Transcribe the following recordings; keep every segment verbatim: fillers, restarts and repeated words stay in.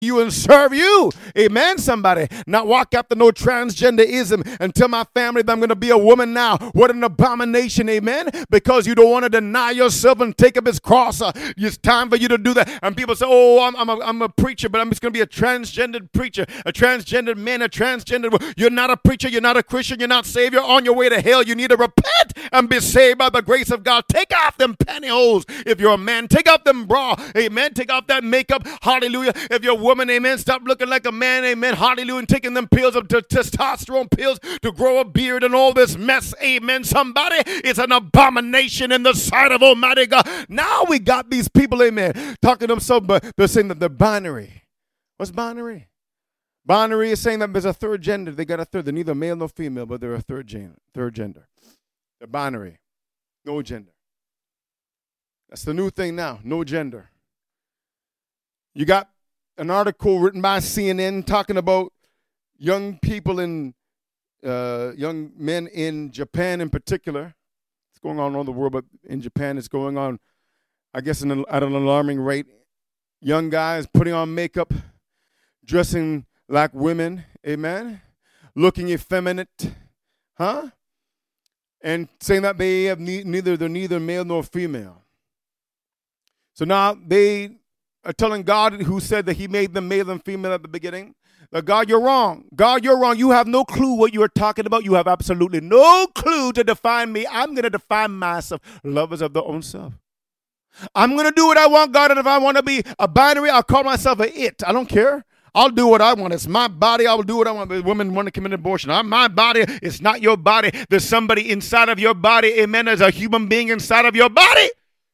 you and serve you. Amen, somebody. Not walk after no transgenderism and tell my family that I'm going to be a woman now. What an abomination, amen, because you don't want to deny yourself and take up his cross. Uh, it's time for you to do that. And people say, oh, I'm, I'm, a, I'm a preacher, but I'm just going to be a transgendered preacher, a transgendered man, a transgendered. You're not a preacher. You're not a Christian. You're not saved. You're on your way to hell. You need to repent and be saved by the grace of God. Take off them pantyhose if you're a man. Take off them bra, amen. Take off that makeup, hallelujah. If you're a woman, amen, stop looking like a man, amen, hallelujah, and taking them pills of t- testosterone pills to grow a beard and all this mess, amen. Somebody, it's an abomination in the sight of Almighty God. Now we got these people, amen, talking to themselves, but they're saying that they're binary. What's binary? Binary is saying that there's a third gender. They got a third. They're neither male nor female, but they're a third gender. Third gender. They're binary. No gender. That's the new thing now. No gender. You got an article written by C N N talking about young people in, uh, young men in Japan in particular. It's going on all over the world, but in Japan it's going on, I guess, in a, at an alarming rate. Young guys putting on makeup, dressing like women, amen, looking effeminate, huh? And saying that they have ne- neither, they're neither male nor female. So now they are telling God, who said that he made them male and female at the beginning, that God, you're wrong. God, you're wrong. You have no clue what you are talking about. You have absolutely no clue to define me. I'm going to define myself. Lovers of their own self. I'm going to do what I want, God, and if I want to be a binary, I'll call myself a it. I don't care. I'll do what I want. It's my body. I will do what I want. But women want to commit abortion. I'm my body. It's not your body. There's somebody inside of your body. Amen. There's a human being inside of your body.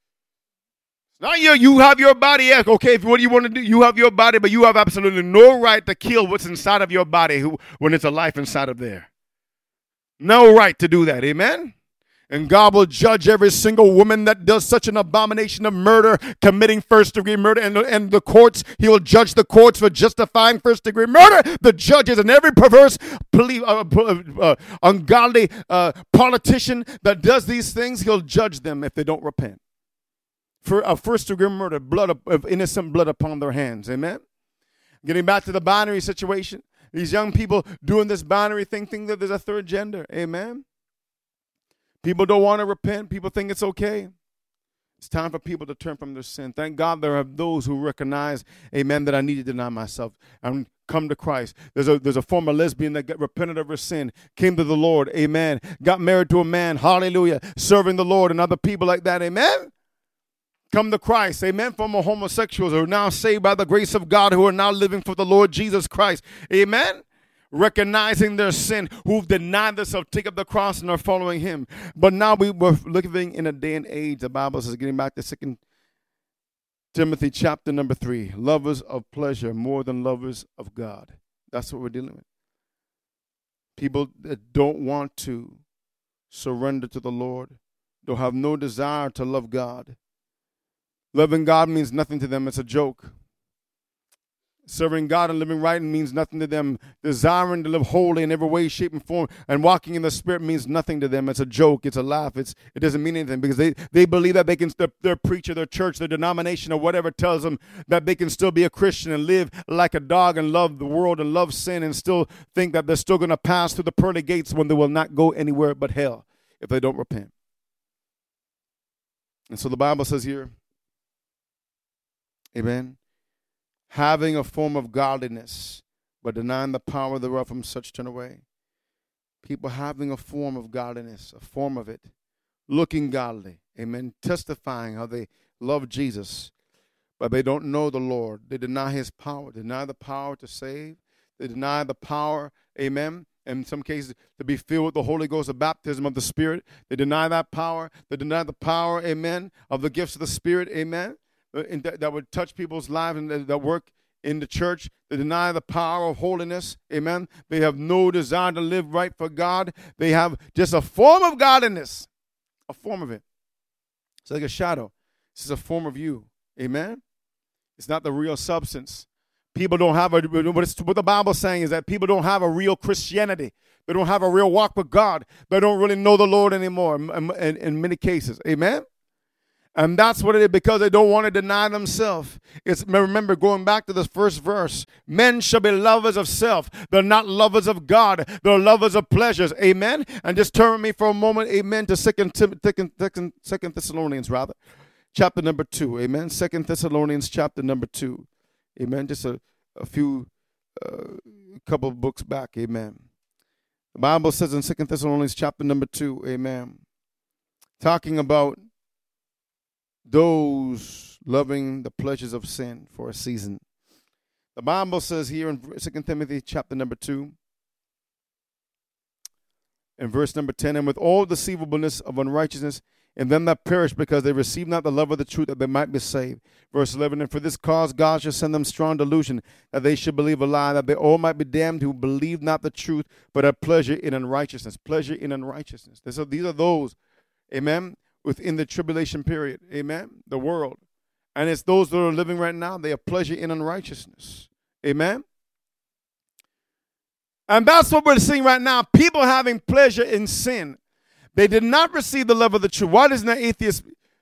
It's not you. You have your body. Yeah, okay, what do you want to do? You have your body, but you have absolutely no right to kill what's inside of your body when it's a life inside of there. No right to do that. Amen. And God will judge every single woman that does such an abomination of murder, committing first-degree murder. And, and the courts, he will judge the courts for justifying first-degree murder. The judges and every perverse, uh, uh, ungodly uh, politician that does these things, he'll judge them if they don't repent. For a first-degree murder, blood of, of innocent blood upon their hands. Amen? Getting back to the binary situation, these young people doing this binary thing, think that there's a third gender. Amen? People don't want to repent. People think it's okay. It's time for people to turn from their sin. Thank God there are those who recognize, amen, that I need to deny myself and come to Christ. There's a there's a former lesbian that got repented of her sin, came to the Lord, amen, got married to a man, hallelujah, serving the Lord, and other people like that, amen. Come to Christ, amen. Former homosexuals who are now saved by the grace of God, who are now living for the Lord Jesus Christ, amen. Recognizing their sin, who've denied themselves, take up the cross and are following him. But now we were living in a day and age, the Bible says, getting back to Second Timothy chapter number three, lovers of pleasure more than lovers of God. That's what we're dealing with. People that don't want to surrender to the Lord, don't have no desire to love God. Loving God means nothing to them. It's a joke. Serving God and living right means nothing to them. Desiring to live holy in every way, shape, and form and walking in the Spirit means nothing to them. It's a joke. It's a laugh. It's It doesn't mean anything because they, they believe that they can, their, their preacher, their church, their denomination, or whatever tells them that they can still be a Christian and live like a dog and love the world and love sin and still think that they're still going to pass through the pearly gates when they will not go anywhere but hell if they don't repent. And so the Bible says here, amen, having a form of godliness, but denying the power thereof, from such turn away. People having a form of godliness, a form of it, looking godly, amen, testifying how they love Jesus, but they don't know the Lord. They deny his power, deny the power to save. They deny the power, amen, in some cases to be filled with the Holy Ghost, the baptism of the Spirit. They deny that power. They deny the power, amen, of the gifts of the Spirit, amen. That, that would touch people's lives and that, that work in the church. They deny the power of holiness. Amen. They have no desire to live right for God. They have just a form of godliness. A form of it. It's like a shadow. This is a form of you. Amen. It's not the real substance. People don't have a, what, it's, what the Bible's saying is that people don't have a real Christianity. They don't have a real walk with God. They don't really know the Lord anymore in, in, in many cases. Amen. And that's what it is, because they don't want to deny themselves. It's, remember, going back to this first verse, men shall be lovers of self. They're not lovers of God. They're lovers of pleasures. Amen? And just turn with me for a moment, amen, to Second Thessalonians, rather, chapter number two. Amen? Second Thessalonians, chapter number two. Amen? Just a, a few, uh, couple of books back. Amen. The Bible says in Second Thessalonians, chapter number two, amen, talking about those loving the pleasures of sin for a season. The Bible says here in Second Timothy chapter number two, in verse number ten, and with all deceivableness of unrighteousness in them that perish, because they receive not the love of the truth, that they might be saved. Verse eleven, and for this cause God shall send them strong delusion, that they should believe a lie, that they all might be damned who believe not the truth, but have pleasure in unrighteousness. Pleasure in unrighteousness. So these are those, amen, within the tribulation period, amen, the world. And it's those that are living right now, they have pleasure in unrighteousness, amen. And that's what we're seeing right now, people having pleasure in sin. They did not receive the love of the truth. Why doesn't that atheist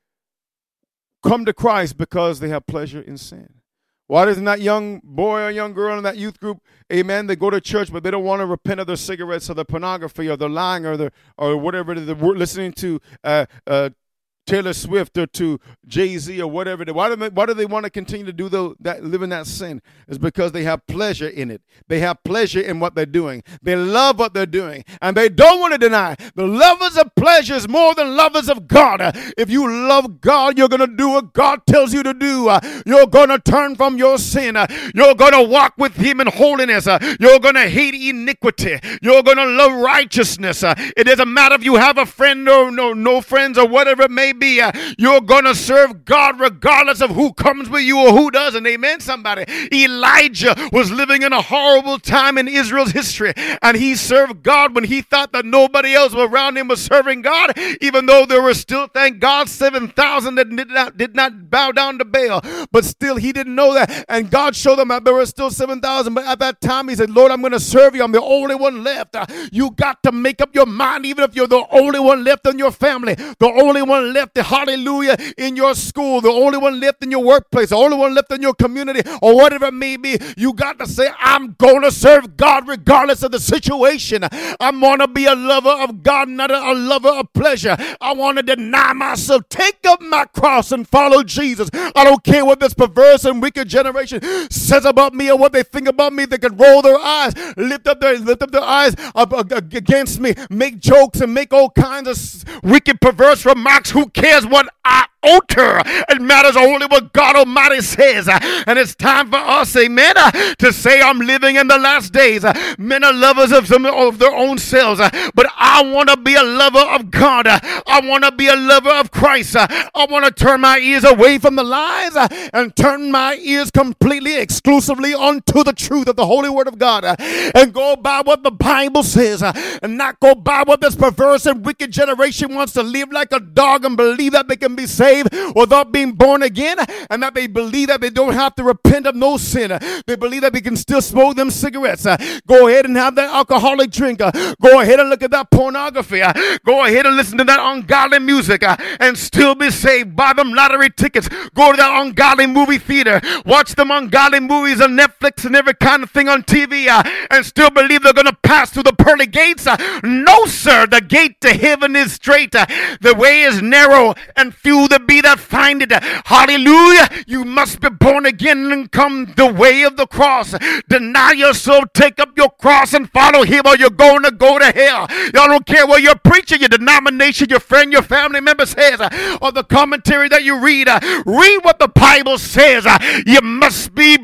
come to Christ? Because they have pleasure in sin. Why doesn't that young boy or young girl in that youth group, amen, they go to church, but they don't want to repent of their cigarettes or their pornography or their lying or their, or whatever it is, they're listening to uh, uh, Taylor Swift or to Jay-Z or whatever. Why do they, why do they want to continue to do the, that, live in that sin? It's because they have pleasure in it. They have pleasure in what they're doing. They love what they're doing, and they don't want to deny. The lovers of pleasures more than lovers of God. If you love God, you're going to do what God tells you to do. You're going to turn from your sin. You're going to walk with Him in holiness. You're going to hate iniquity. You're going to love righteousness. It doesn't matter if you have a friend or no, no friends or whatever it may be. Uh, you're going to serve God regardless of who comes with you or who doesn't. Amen, somebody. Elijah was living in a horrible time in Israel's history, and he served God when he thought that nobody else around him was serving God, even though there were still, thank God, seven thousand that did not, did not bow down to Baal. But still, he didn't know that, and God showed them that there were still seven thousand. But at that time, he said, Lord, I'm going to serve you. I'm the only one left. Uh, you got to make up your mind, even if you're the only one left in your family, the only one left, the hallelujah, in your school, the only one left in your workplace, the only one left in your community, or whatever it may be. You got to say, I'm going to serve God regardless of the situation. I'm going to be a lover of God, not a, a lover of pleasure. I want to deny myself, take up my cross and follow Jesus. I don't care what this perverse and wicked generation says about me or what they think about me. They can roll their eyes, lift up their, lift up their eyes against me, make jokes and make all kinds of wicked, perverse remarks. Who cares what I utter? It matters only what God Almighty says. And it's time for us, amen, to say, I'm living in the last days. Men are lovers of, some, of their own selves, but I want to be a lover of God. I want to be a lover of Christ. I want to turn my ears away from the lies and turn my ears completely, exclusively onto the truth of the Holy Word of God, and go by what the Bible says, and not go by what this perverse and wicked generation wants to live like a dog and believe that they can be saved without being born again, and that they believe that they don't have to repent of no sin. They believe that they can still smoke them cigarettes. Uh, go ahead and have that alcoholic drink. Uh, go ahead and look at that pornography. Uh, go ahead and listen to that ungodly music uh, and still be saved. Buy them lottery tickets. Go to that ungodly movie theater. Watch them ungodly movies on Netflix and every kind of thing on T V uh, and still believe they're going to pass through the pearly gates. Uh, no, sir. The gate to heaven is straight. Uh, the way is narrow, and few there be that find it. Hallelujah. You must be born again and come the way of the cross. Deny yourself, take up your cross and follow Him, or you're going to go to hell. Y'all don't care what your preacher, your denomination, your friend, your family member says, or the commentary that you read. Read what the Bible says. You must be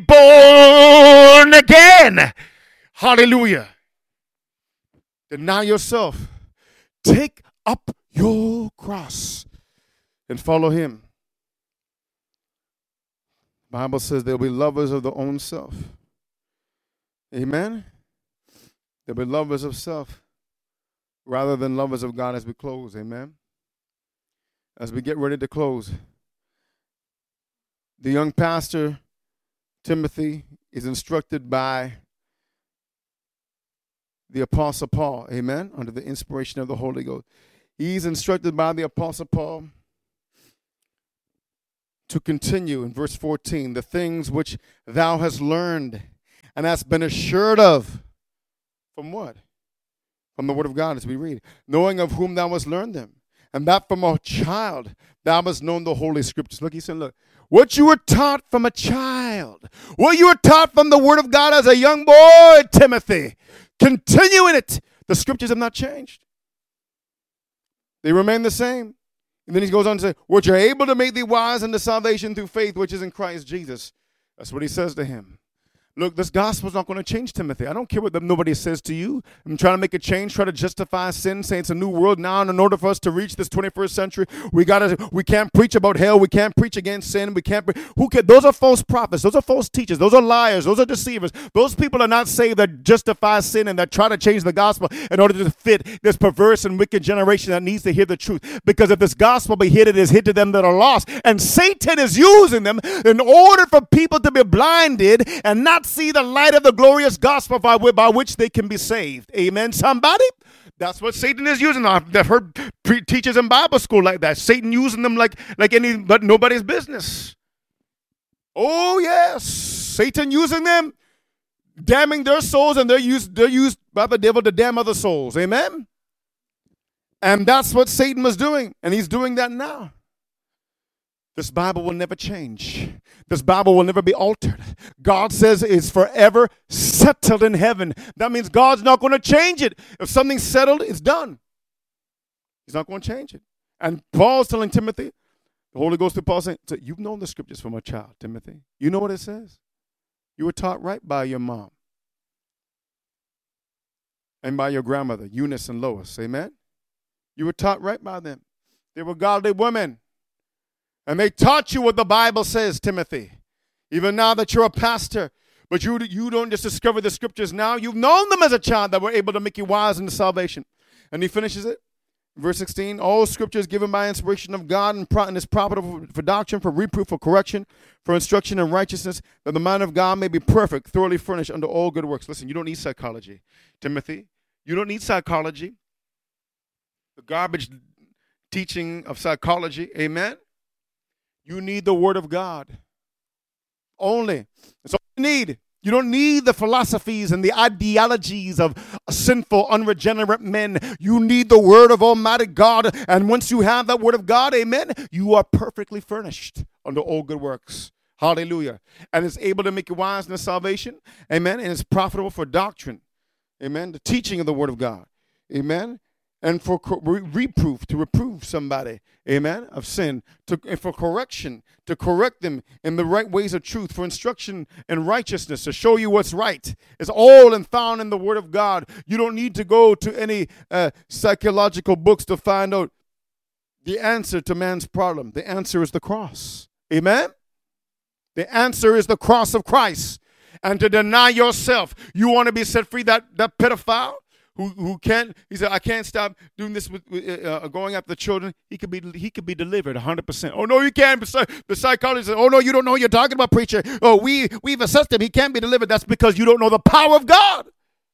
born again. Hallelujah. Deny yourself. Take up your cross and follow Him. The Bible says they'll be lovers of their own self. Amen? They'll be lovers of self rather than lovers of God as we close. Amen? As we get ready to close, the young pastor, Timothy, is instructed by the Apostle Paul. Amen? Under the inspiration of the Holy Ghost. He's instructed by the Apostle Paul to continue in verse fourteen, the things which thou hast learned and hast been assured of. From what? From the word of God, as we read. Knowing of whom thou hast learned them. And that from a child thou hast known the Holy Scriptures. Look, he said, look, what you were taught from a child, what you were taught from the word of God as a young boy, Timothy, continue in it. The Scriptures have not changed. They remain the same. And then he goes on to say, which are able to make thee wise unto salvation through faith, which is in Christ Jesus. That's what he says to him. Look, this gospel's not going to change, Timothy. I don't care what nobody says to you. I'm trying to make a change, try to justify sin, say it's a new world now. And in order for us to reach this twenty-first century, we gotta, we can't preach about hell. We can't preach against sin. We can't. Pre- Who can? Those are false prophets. Those are false teachers. Those are liars. Those are deceivers. Those people are not saved that justify sin and that try to change the gospel in order to fit this perverse and wicked generation that needs to hear the truth. Because if this gospel be hid, it is hid to them that are lost. And Satan is using them in order for people to be blinded and not see the light of the glorious gospel by, by which they can be saved. Amen, somebody? That's what Satan is using. I've heard pre- teachers in Bible school like that. Satan using them like, like any, but nobody's business. Oh, yes. Satan using them, damning their souls, and they're used, they're used by the devil to damn other souls. Amen? And that's what Satan was doing, and he's doing that now. This Bible will never change. This Bible will never be altered. God says it's forever settled in heaven. That means God's not going to change it. If something's settled, it's done. He's not going to change it. And Paul's telling Timothy, the Holy Ghost to Paul saying, so you've known the Scriptures from a child, Timothy. You know what it says. You were taught right by your mom and by your grandmother, Eunice and Lois. Amen? You were taught right by them. They were godly women. And they taught you what the Bible says, Timothy. Even now that you're a pastor, but you, you don't just discover the Scriptures now. You've known them as a child that were able to make you wise into salvation. And he finishes it. Verse sixteen, all Scripture is given by inspiration of God and, pro- and is profitable for doctrine, for reproof, for correction, for instruction in righteousness, that the mind of God may be perfect, thoroughly furnished unto all good works. Listen, you don't need psychology, Timothy. You don't need psychology. The garbage teaching of psychology, amen? You need the Word of God. Only. That's all you need. You don't need the philosophies and the ideologies of sinful, unregenerate men. You need the Word of Almighty God. And once you have that Word of God, amen, you are perfectly furnished unto all good works. Hallelujah. And it's able to make you wise in the salvation. Amen. And it's profitable for doctrine. Amen. The teaching of the Word of God. Amen. And for co- re- reproof, to reprove somebody, amen, of sin, to, and for correction, to correct them in the right ways of truth, for instruction in righteousness, to show you what's right. It's all and found in the Word of God. You don't need to go to any uh, psychological books to find out the answer to man's problem. The answer is the cross. Amen? The answer is the cross of Christ. And to deny yourself. You want to be set free, that, that pedophile? Who who can't? He said, I can't stop doing this with uh, going after the children. He could be he could be delivered one hundred percent. Oh no, you can't. The psychologist said, oh no, you don't know what you're talking about, preacher. Oh, we we've assessed him. He can't be delivered. That's because you don't know the power of God.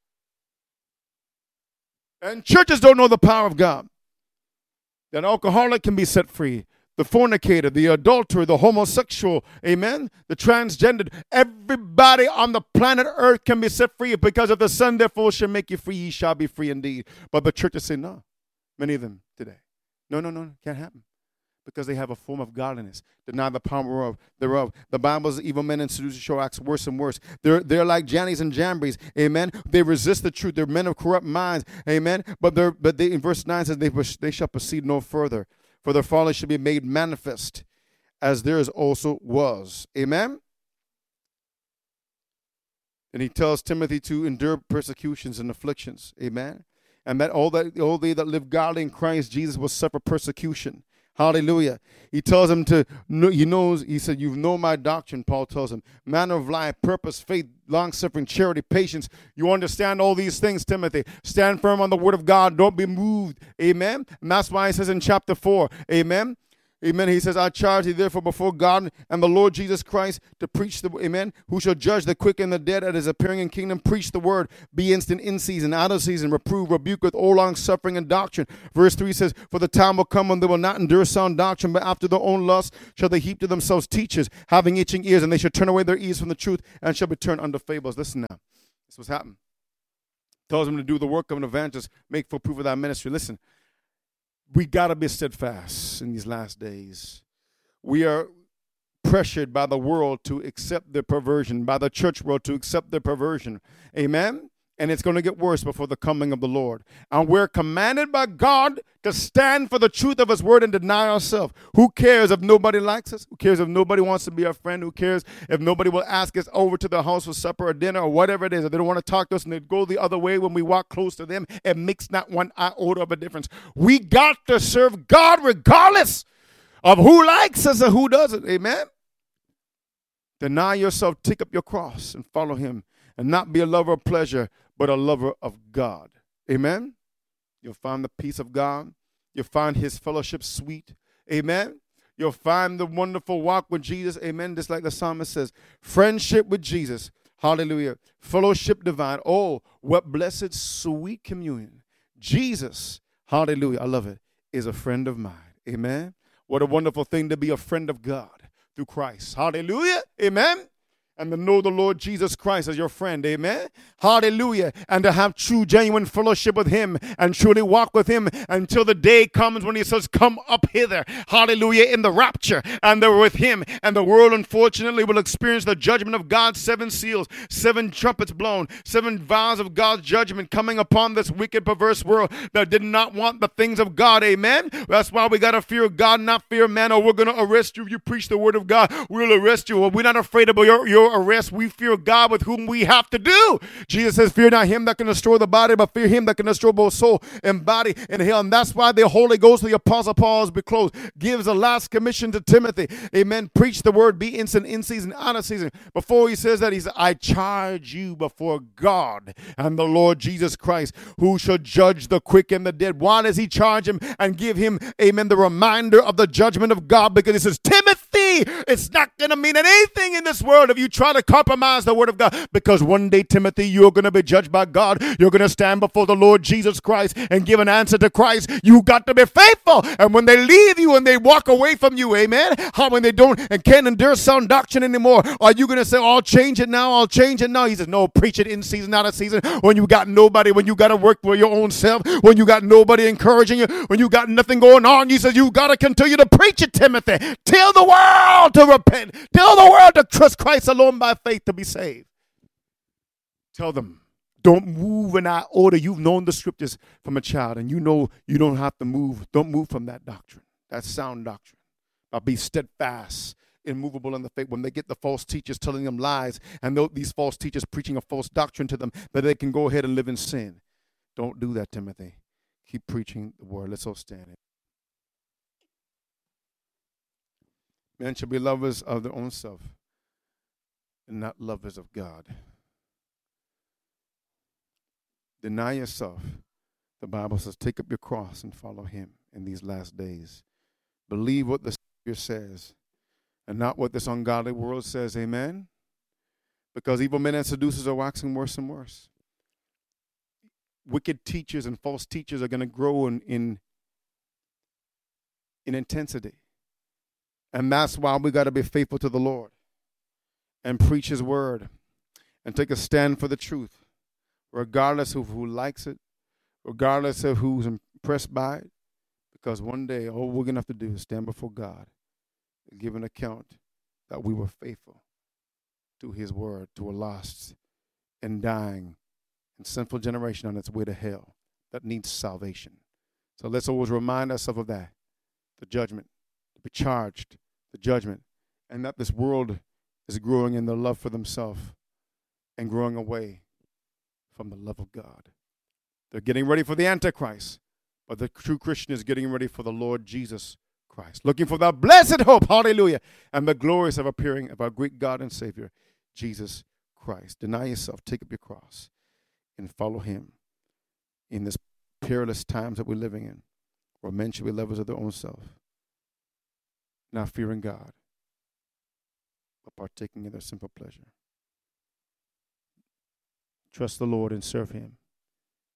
And churches don't know the power of God. That alcoholic can be set free. The fornicator, the adulterer, the homosexual, amen, the transgendered, everybody on the planet Earth can be set free because if the Son therefore shall make you free, ye shall be free indeed. But the churches say no, many of them today. No, no, no, can't happen because they have a form of godliness, deny the power of thereof. The Bible's evil men and seducers show acts worse and worse. They're, they're like Jannies and Jambries, amen. They resist the truth. They're men of corrupt minds, amen. But they're but they in verse nine says they, they shall proceed no further. For their folly should be made manifest, as theirs also was. Amen? And he tells Timothy to endure persecutions and afflictions. Amen? And that all that all they that live godly in Christ Jesus will suffer persecution. Hallelujah. He tells him to, he knows, he said, you've known my doctrine, Paul tells him. Manner of life, purpose, faith, long-suffering, charity, patience. You understand all these things, Timothy. Stand firm on the Word of God. Don't be moved. Amen. And that's why he says in chapter four, amen, Amen. He says, I charge thee therefore before God and the Lord Jesus Christ to preach the, amen, who shall judge the quick and the dead at his appearing in kingdom. Preach the word, be instant in season, out of season, reprove, rebuke with all long suffering and doctrine. Verse three says, for the time will come when they will not endure sound doctrine, but after their own lust shall they heap to themselves teachers, having itching ears, and they shall turn away their ears from the truth and shall be turned unto fables. Listen now. This was happening. Tells them to do the work of an evangelist, make full proof of that ministry. Listen. We got to be steadfast in these last days. We are pressured by the world to accept their perversion, by the church world to accept their perversion. Amen? And it's going to get worse before the coming of the Lord. And we're commanded by God to stand for the truth of his word and deny ourselves. Who cares if nobody likes us? Who cares if nobody wants to be our friend? Who cares if nobody will ask us over to the house for supper or dinner or whatever it is? If they don't want to talk to us and they go the other way when we walk close to them, it makes not one iota of a difference. We got to serve God regardless of who likes us or who doesn't. Amen? Deny yourself, take up your cross and follow him, and not be a lover of pleasure, but a lover of God. Amen? You'll find the peace of God. You'll find his fellowship sweet. Amen? You'll find the wonderful walk with Jesus. Amen? Just like the psalmist says, friendship with Jesus. Hallelujah. Fellowship divine. Oh, what blessed sweet communion. Jesus, hallelujah, I love it, is a friend of mine. Amen? What a wonderful thing to be a friend of God through Christ. Hallelujah. Amen? And to know the Lord Jesus Christ as your friend, amen? Hallelujah. And to have true, genuine fellowship with him and truly walk with him until the day comes when he says, come up hither, hallelujah, in the rapture. And they're with him. And the world, unfortunately, will experience the judgment of God's seven seals, seven trumpets blown, seven vials of God's judgment coming upon this wicked, perverse world that did not want the things of God, amen? That's why we got to fear God, not fear man, or we're going to arrest you if you preach the word of God. We'll arrest you. Or we're not afraid of your, your arrest. We fear God with whom we have to do. Jesus says, fear not him that can destroy the body, but fear him that can destroy both soul and body in hell. And that's why the Holy Ghost, the Apostle Paul, as we close, gives a last commission to Timothy. Amen. Preach the word, be instant in season, out of season. Before he says that, he said, I charge you before God and the Lord Jesus Christ, who shall judge the quick and the dead. Why does he charge him and give him, amen, the reminder of the judgment of God? Because he says, Timothy, it's not going to mean anything in this world if you try to compromise the word of God, because one day, Timothy, you're going to be judged by God. You're going to stand before the Lord Jesus Christ and give an answer to Christ. You got to be faithful. And when they leave you and they walk away from you, amen, how when they don't and can't endure sound doctrine anymore, are you going to say, oh, I'll change it now, I'll change it now? He says, no, preach it in season, out of season. When you got nobody, when you got to work for your own self, when you got nobody encouraging you, when you got nothing going on, he says, you got to continue to preach it, Timothy. Tell the world to repent. Tell the world to trust Christ alone by faith to be saved. Tell them, don't move in that order. You've known the scriptures from a child, and you know you don't have to move. Don't move from that doctrine. That's sound doctrine. But be steadfast, immovable in the faith. When they get the false teachers telling them lies, and these false teachers preaching a false doctrine to them, that they can go ahead and live in sin. Don't do that, Timothy. Keep preaching the word. Let's all stand. Men should be lovers of their own self and not lovers of God. Deny yourself. The Bible says, take up your cross and follow him in these last days. Believe what the Savior says and not what this ungodly world says. Amen? Because evil men and seducers are waxing worse and worse. Wicked teachers and false teachers are going to grow in, in, in intensity. And that's why we got to be faithful to the Lord and preach his word and take a stand for the truth, regardless of who likes it, regardless of who's impressed by it, because one day all we're going to have to do is stand before God and give an account that we were faithful to his word, to a lost and dying and sinful generation on its way to hell that needs salvation. So let's always remind ourselves of that, the judgment, to be charged, the judgment, and that this world is growing in their love for themselves and growing away from the love of God. They're getting ready for the Antichrist, but the true Christian is getting ready for the Lord Jesus Christ, looking for that blessed hope, hallelujah, and the glorious of appearing of our great God and Savior, Jesus Christ. Deny yourself, take up your cross, and follow him in this perilous times that we're living in, where men should be lovers of their own self not fearing God, but partaking in their simple pleasure. Trust the Lord and serve him.